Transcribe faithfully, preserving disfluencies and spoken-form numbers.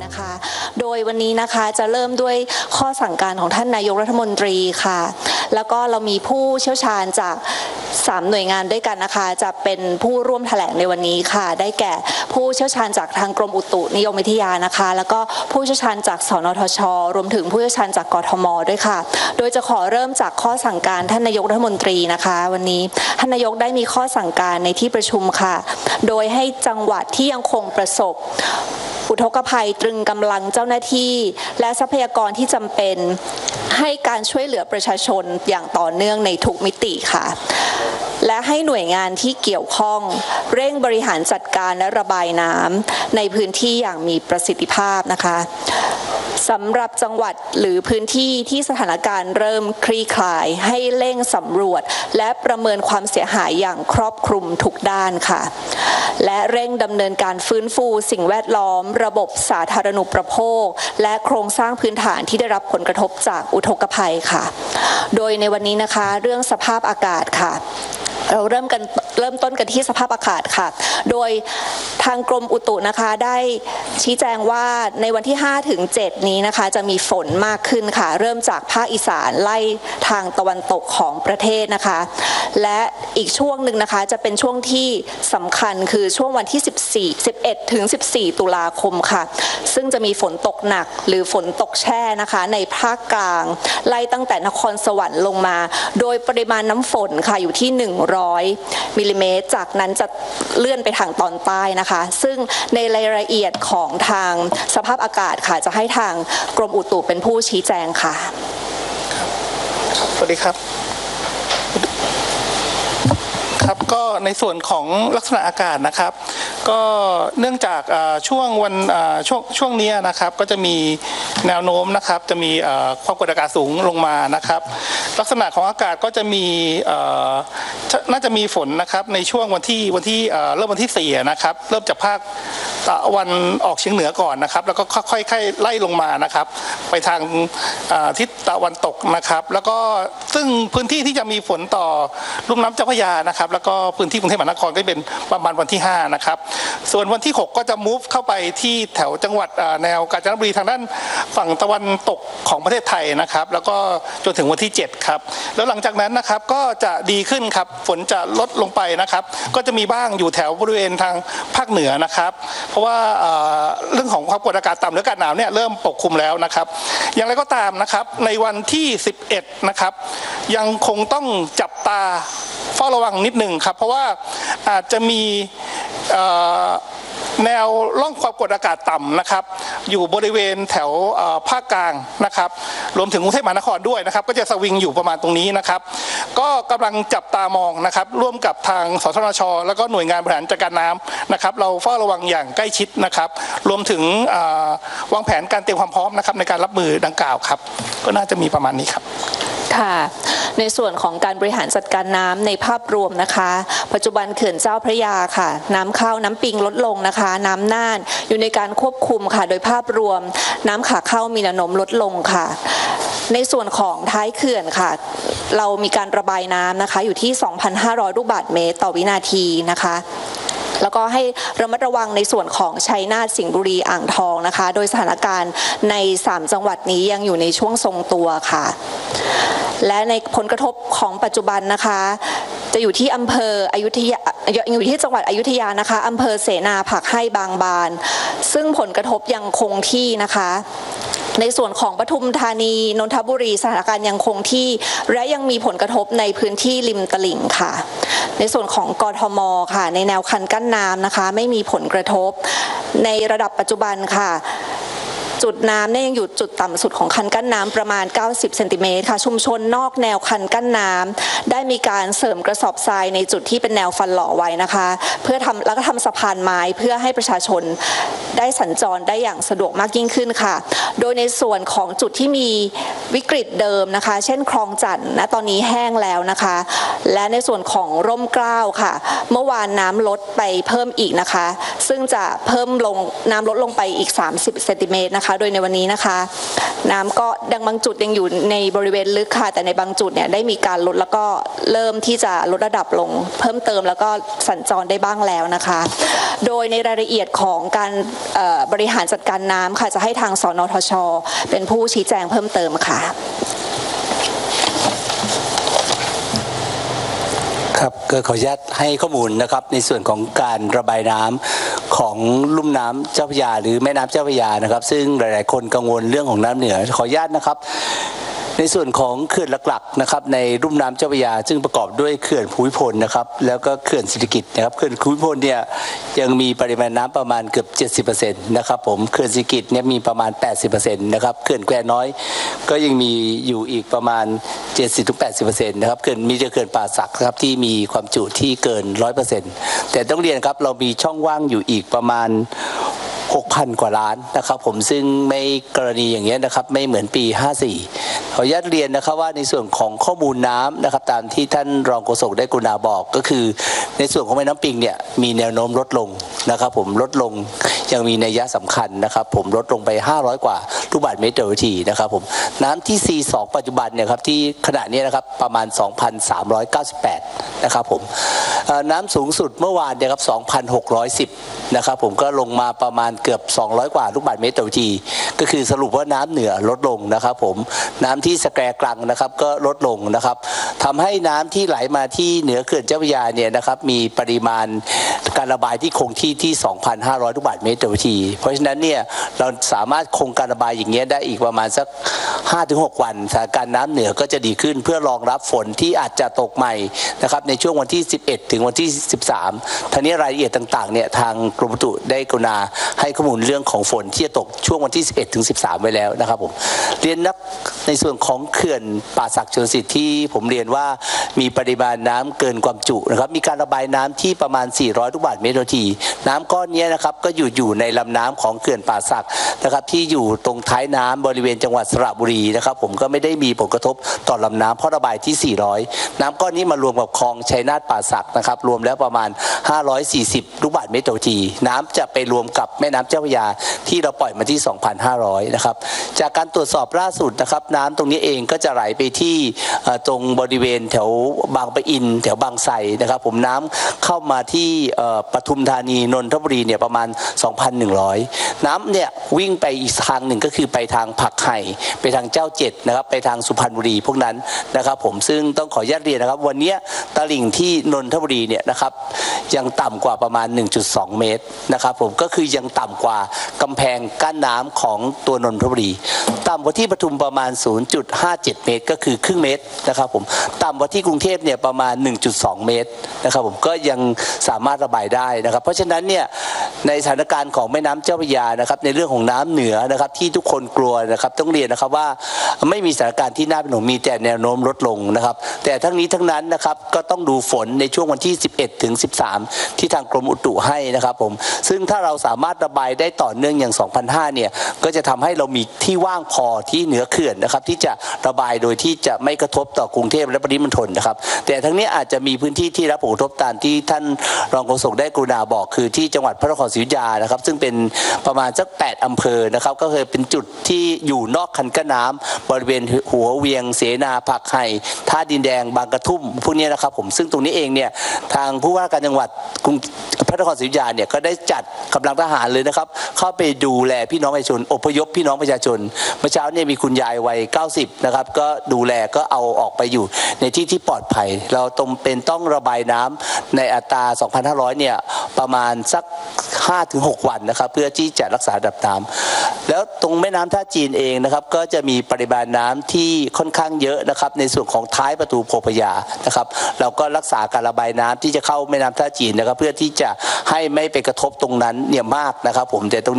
นะคะโดยวันนี้นะคะจะเริ่มด้วยข้อสั่งการของท่านนายกรัฐมนตรีค่ะแล้วก็เรามีผู้เชี่ยวชาญจากสามหน่วยงานด้วยกันนะคะจะเป็นผู้ร่วมแถลงในวันนี้ค่ะได้แก่ผู้เชี่ยวชาญจากทางกรมอุตุนิยมวิทยานะคะแล้วก็ผู้เชี่ยวชาญจากสนทช.รวมถึงผู้เชี่ยวชาญจากกทม.ด้วยค่ะโดยจะขอเริ่มจากข้อสั่งการท่านนายกรัฐมนตรีนะคะวันนี้ท่านนายกได้มีข้อสั่งการในที่ประชุมค่ะโดยให้จังหวัดที่ยังคงประสบอุทกภัยตรึงกำลังเจ้าหน้าที่และทรัพยากรที่จำเป็นให้การช่วยเหลือประชาชนอย่างต่อเนื่องในทุกมิติค่ะและให้หน่วยงานที่เกี่ยวข้องเร่งบริหารจัดการและระบายน้ำในพื้นที่อย่างมีประสิทธิภาพนะคะสำหรับจังหวัดหรือพื้นที่ที่สถานการณ์เริ่มคลี่คลายให้เร่งสำรวจและประเมินความเสียหายอย่างครอบคลุมทุกด้านค่ะและเร่งดำเนินการฟื้นฟูสิ่งแวดล้อมระบบสาธารณูปโภคและโครงสร้างพื้นฐานที่ได้รับผลกระทบจากอุทกภัยค่ะโดยในวันนี้นะคะเรื่องสภาพอากาศค่ะเราเริ่มกันเริ่มต้นกันที่สภาพอากาศค่ะโดยทางกรมอุตุนะคะได้ชี้แจงว่าในวันที่ห้าถึงเจ็ดนี้นะคะจะมีฝนมากขึ้นค่ะเริ่มจากภาคอีสานไล่ทางตะวันตกของประเทศนะคะและอีกช่วงหนึ่งนะคะจะเป็นช่วงที่สำคัญคือช่วงวันที่สิบสี่ สิบเอ็ดถึงสิบสี่ตุลาคมค่ะซึ่งจะมีฝนตกหนักหรือฝนตกแช่นะคะในภาคกลางไล่ตั้งแต่นครสวรรค์ลงมาโดยปริมาณน้ำฝนค่ะอยู่ที่หนึ่งร้อยมิลลิเมตรจากนั้นจะเลื่อนไปทางตอนใต้นะคะซึ่งในรายละเอียดของทางสภาพอากาศค่ะจะให้ทางกรมอุตุเป็นผู้ชี้แจงค่ะสวัสดีครับครับก็ในส่วนของลักษณะอากาศนะครับก็เนื่องจากช่วงวันช่วงช่วงนี้นะครับก็จะมีแนวโน้มนะครับจะมีความกดอากาศสูงลงมานะครับลักษณะของอากาศก็จะมีน่าจะมีฝนนะครับในช่วงวันที่วันที่เริ่มวันที่สี่นะครับเริ่มจากภาคตะวันออกเฉียงเหนือก่อนนะครับแล้วก็ค่อยๆไล่ลงมานะครับไปทางทิศตะวันตกนะครับแล้วก็ซึ่งพื้นที่ที่จะมีฝนต่อลุ่มน้ำเจ้าพระยานะครับแล้วก็พื้นที่กรุงเทพมหานครก็เป็นประมาณวันที่ห้านะครับส่วนวันที่หกก็จะ move เข้าไปที่แถวจังหวัดแนวกาญจนบุรีทางด้านฝั่งตะวันตกของประเทศไทยนะครับแล้วก็จนถึงวันที่เจ็ดครับแล้วหลังจากนั้นนะครับก็จะดีขึ้นครับฝนจะลดลงไปนะครับก็จะมีบ้างอยู่แถวบริเวณทางภาคเหนือนะครับเพราะว่าเรื่องของความกดอากาศต่ำหรืออากาศหนาวเนี่ยเริ่มปกคลุมแล้วนะครับอย่างไรก็ตามนะครับในวันที่สิบเอ็ดนะครับยังคงต้องจับตาเฝ้าระวังนิดหนึ่งครับเพราะว่าอาจจะมีแนวร่องความกดอากาศต่ำนะครับอยู่บริเวณแถวภาคกลางนะครับรวมถึงกรุงเทพมหานครด้วยนะครับก็จะสวิงอยู่ประมาณตรงนี้นะครับก็กำลังจับตามองนะครับร่วมกับทางสทช.แล้วก็หน่วยงานบริหารจัดการน้ำนะครับเราเฝ้าระวังอย่างใกล้ชิดนะครับรวมถึงวางแผนการเตรียมความพร้อมนะครับในการรับมือดังกล่าวครับก็น่าจะมีประมาณนี้ครับค่ะในส่วนของการบริหารจัดการน้ำในภาพรวมนะคะปัจจุบันเขื่อนเจ้าพระยาค่ะน้ำเข้าน้ำปิงลดลงนะคะน้ำน่านอยู่ในการควบคุมค่ะโดยภาพรวมน้ำขาเข้ามีแนวโน้มลดลงค่ะในส่วนของท้ายเขื่อนค่ะเรามีการระบายน้ำนะคะอยู่ที่ สองพันห้าร้อย ลูกบาศก์เมตรต่อวินาทีนะคะแล้วก็ให้ระมัดระวังในส่วนของชัยนาทสิงห์บุรีอ่างทองนะคะโดยสถานการณ์ในสามจังหวัดนี้ยังอยู่ในช่วงทรงตัวค่ะและในผลกระทบของปัจจุบันนะคะจะอยู่ที่อำเภออยุธยาอยู่ที่จังหวัดอยุธยานะคะอำเภอเสนาผักให้บางบานซึ่งผลกระทบยังคงที่นะคะในส่วนของปทุมธานีนนทบุรีสถานการณ์ยังคงที่และยังมีผลกระทบในพื้นที่ริมตลิ่งค่ะในส่วนของกทมค่ะในแนวคันกั้นน้ำนะคะไม่มีผลกระทบในระดับปัจจุบันค่ะจุดน้ำเนี่ยยังอยู่จุดต่ำสุดของคันกั้นน้ำประมาณเก้าสิบเซนติเมตรค่ะชุมชนนอกแนวคันกั้นน้ำได้มีการเสริมกระสอบทรายในจุดที่เป็นแนวฟันหล่อไว้นะคะเพื่อทำแล้วก็ทำสะพานไม้เพื่อให้ประชาชนได้สัญจรได้อย่างสะดวกมากยิ่งขึ้นค่ะโดยในส่วนของจุดที่มีวิกฤตเดิมนะคะเช่นคลองจันทน์ณตอนนี้แห้งแล้วนะคะและในส่วนของร่มเกล้าค่ะเมื่อวานน้ำลดไปเพิ่มอีกนะคะซึ่งจะเพิ่มลงน้ำลดลงไปอีกสามสิบเซนติเมตรนะคะโดยในวันนี้นะคะน้ำก็ดังบางจุดยังอยู่ในบริเวณลึกค่ะแต่ในบางจุดเนี่ยได้มีการลดแล้วก็เริ่มที่จะลดระดับลงเพิ่มเติมแล้วก็สัญจรได้บ้างแล้วนะคะโดยในรายละเอียดของการบริหารจัดการน้ำค่ะจะให้ทางสนทช.เป็นผู้ชี้แจงเพิ่มเติมค่ะครับก็ขออนุญาตให้ข้อมูลนะครับในส่วนของการระบายน้ำของลุ่มน้ำเจ้าพระยาหรือแม่น้ำเจ้าพระยานะครับซึ่งหลายๆคนกังวลเรื่องของน้ำเหนือขออนุญาตนะครับในส่วนของเขื่อนหลักๆนะครับในลุ่มน้ำเจ้าพระยาซึ่งประกอบด้วยเขื่อนภูมิพลนะครับแล้วก็เขื่อนศิริกิติ์นะครับเขื่อนภูมิพลเนี่ยยังมีปริมาณน้ำประมาณเกือบ เจ็ดสิบเปอร์เซ็นต์ นะครับผมเขื่อนศิริกิติ์เนี่ยมีประมาณ แปดสิบเปอร์เซ็นต์ นะครับเขื่อนแควน้อยก็ยังมีอยู่อีกประมาณ เจ็ดสิบถึงแปดสิบเปอร์เซ็นต์ นะครับเขื่อนมีแต่เขื่อนป่าสักครับที่มีความจุที่เกิน ร้อยเปอร์เซ็นต์ แต่ต้องเรียนครับเรามีช่องว่างอยู่อีกประมาณหกพัน กว่าล้านนะครับผมซึ่งไม่กรณีอย่างเงี้ยนะครับไม่เหมือนปีห้าสี่ขออนุญาตเรียนนะครับว่าในส่วนของข้อมูลน้ำนะครับตามที่ท่านรองโฆษกได้กรุณาบอกก็คือในส่วนของแม่น้ำปิงเนี่ยมีแนวโน้มลดลงนะครับผมลดลงยังมีนัยสำคัญนะครับผมลดลงไปห้าร้อยกว่าลูกบาศก์เมตรต่อวินาทีนะครับผมน้ำที่ ซี สอง ปัจจุบันเนี่ยครับที่ขณะนี้นะครับประมาณ สองพันสามร้อยเก้าสิบแปด นะครับผมน้ำสูงสุดเมื่อวานเนี่ยครับ สองพันหกร้อยสิบ นะครับผมก็ลงมาประมาณเกือบสองร้อยกว่าลูกบาศก์เมตรต่อวินาทีก็คือสรุปว่าน้ำเหนือลดลงนะครับผมน้ำที่สแกกลังนะครับก็ลดลงนะครับทำให้น้ำที่ไหลมาที่เหนือเขื่อนเจ้าพระยาเนี่ยนะครับมีปริมาณการระบายที่คงที่ที่ สองพันห้าร้อย ลูกบาศก์เมตรต่อวินาทีเพราะฉะนั้นเนี่ยเราสามารถคงการระบายอย่างเงี้ยได้อีกประมาณสัก ห้าถึงหก วันสถานการณ์น้ำเหนือก็จะดีขึ้นเพื่อรองรับฝนที่อาจจะตกใหม่นะครับในช่วงวันที่สิบเอ็ดถึงวันที่สิบสามทั้งนี้รายละเอียดต่างๆเนี่ยทางกรมอุตุได้กรุณาให้ข้อมูลเรื่องของฝนที่จะตกช่วงวันที่สิบเอ็ดถึงสิบสามไว้แล้วนะครับผมเรียนนักในส่วนของเขื่อนป่าสักชลสิทธิ์ที่ผมเรียนว่ามีปริมาณน้ำเกินความจุนะครับมีการระบายน้ำที่ประมาณสี่ร้อยลูกบาศก์เมตรต่อนาทีน้ำก้อนนี้นะครับก็อยู่อยู่ในลำน้ำของเขื่อนป่าสักนะครับที่อยู่ตรงท้ายน้ำบริเวณจังหวัดสระบุรีนะครับผมก็ไม่ได้มีผลกระทบต่อลำน้ำเพราะระบายที่สี่ร้อยน้ำก้อนนี้มารวมกับคลองชัยนาทป่าสักนะครับรวมแล้วประมาณห้าร้อยสี่สิบลูกบาศก์เมตรต่อนาทีน้ำจะไปรวมกับแม่น้ำเจ้าพระยาที่เราปล่อยมาที่ สองพันห้าร้อย นะครับจากการตรวจสอบล่าสุดนะครับน้ำตรงนี้เองก็จะไหลไปที่ตรงบริเวณแถวบางปะอินแถวบางไทรนะครับผมน้ำเข้ามาที่ปทุมธานีนนทบุรีเนี่ยประมาณ สองพันหนึ่งร้อย น้ำเนี่ยวิ่งไปอีกทางหนึ่งก็คือไปทางผักไห่ไปทางเจ้าเจ็ดนะครับไปทางสุพรรณบุรีพวกนั้นนะครับผมซึ่งต้องขออนุญาตเรียนนะครับวันนี้ตลิ่งที่นนทบุรีเนี่ยนะครับยังต่ำกว่าประมาณ หนึ่งจุดสอง เมตรนะครับผมก็คือยังต่ำกว่ากำแพงกั้นน้ำของตัวนนทบุรีต่ำกว่าที่ปทุมประมาณ ศูนย์จุดห้าเจ็ด เมตรก็คือครึ่งเมตรนะครับผมต่ำกว่าที่กรุงเทพเนี่ยประมาณ หนึ่งจุดสอง เมตรนะครับผมก็ยังสามารถระบายได้นะครับเพราะฉะนั้นเนี่ยในสถานการณ์ของแม่น้ำเจ้าพระยานะครับในเรื่องของน้ำเหนือนะครับที่ทุกคนกลัวนะครับต้องเรียนนะครับว่าไม่มีสถานการณ์ที่น่าเป็นห่วงมีแต่แนวโน้มลดลงนะครับแต่ทั้งนี้ทั้งนั้นนะครับก็ต้องดูฝนในช่วงวันที่สิบเอ็ดถึงสิบสามที่ทางกรมอุตุให้นะครับผมซึ่งถ้าเราสามารถระบายได้ต่อเนื่องอย่าง สองพันห้าร้อย เนี่ยก็จะทำให้เรามีที่ว่างพอที่เหนือเขื่อนนะครับที่จะระบายโดยที่จะไม่กระทบต่อกรุงเทพและปริมณฑลนะครับแต่ทั้งนี้อาจจะมีพื้นที่ที่รับผลกระทบตามที่ท่านรองโฆษกได้กรุณาบอกคือที่จังหวัดพระนครศรีอยุธยานะครับซึ่งเป็นประมาณสักแปดอำเภอนะครับก็เคยเป็นจุดที่อยู่นอกคันกั้นน้ำบริเวณหัวเวียงเสนาผักไห่ท่าดินแดงบางกระทุ่มพวกนี้นะครับผมซึ่งตรงนี้เองเนี่ยทางผู้ว่าการจังหวัดกรุงพระนครศรีอยุธยาเนี่ยก็ได้จัดกำลังทหารเลยนะครับเข้าไปดูแลพี่น้องประชาชนอพยพพี่น้องประชาชนเมื่อเช้าเนี่ยมีคุณยายวัยเก้าสิบนะครับก็ดูแลก็เอาออกไปอยู่ในที่ที่ปลอดภัยเราตรงเป็นต้องระบายน้ำในอัตรา สองพันห้าร้อย เนี่ยประมาณสัก ห้าถึงหก วันนะครับเพื่อที่จะรักษาระดับน้ำแล้วตรงแม่น้ำท่าจีนเองนะครับก็จะมีปริมาณน้ำที่ค่อนข้างเยอะนะครับในส่วนของท้ายประตูโพธิ์พญานะครับเราก็รักษาการระบายน้ำที่จะเข้าแม่น้ำท่าจีนนะครับเพื่อที่จะให้ไม่ไปกระทบตรงนั้นเนี่ยมากนะครับผมแต่ตรง